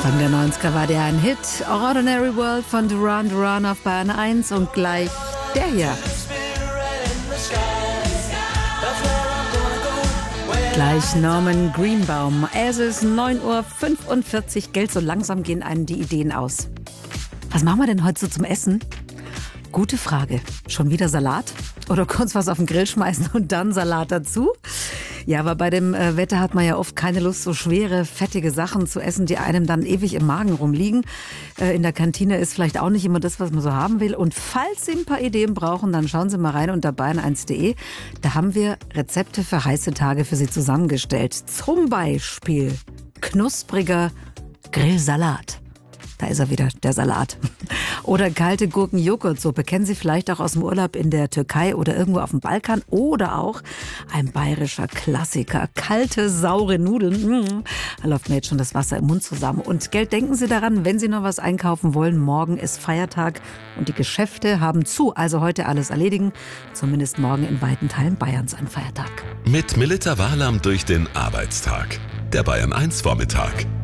Anfang der 90er war der ein Hit. Ordinary World von Duran Duran auf Bayern 1 und gleich der hier. Gleich Norman Greenbaum. Es ist 9:45 Uhr. Geld, so langsam gehen einem die Ideen aus. Was machen wir denn heute so zum Essen? Gute Frage. Schon wieder Salat? Oder kurz was auf den Grill schmeißen und dann Salat dazu? Ja, aber bei dem Wetter hat man ja oft keine Lust, so schwere, fettige Sachen zu essen, die einem dann ewig im Magen rumliegen. In der Kantine ist vielleicht auch nicht immer das, was man so haben will. Und falls Sie ein paar Ideen brauchen, dann schauen Sie mal rein unter bayern1.de. Da haben wir Rezepte für heiße Tage für Sie zusammengestellt. Zum Beispiel knuspriger Grillsalat. Da ist er wieder, der Salat. Oder kalte Gurken-Joghurtsuppe. Kennen Sie vielleicht auch aus dem Urlaub in der Türkei oder irgendwo auf dem Balkan. Oder auch ein bayerischer Klassiker. Kalte, saure Nudeln. Da läuft mir jetzt schon das Wasser im Mund zusammen. Und Geld, denken Sie daran, wenn Sie noch was einkaufen wollen. Morgen ist Feiertag und die Geschäfte haben zu. Also heute alles erledigen. Zumindest morgen in weiten Teilen Bayerns ein Feiertag. Mit Melita Wahlam durch den Arbeitstag. Der Bayern 1 Vormittag.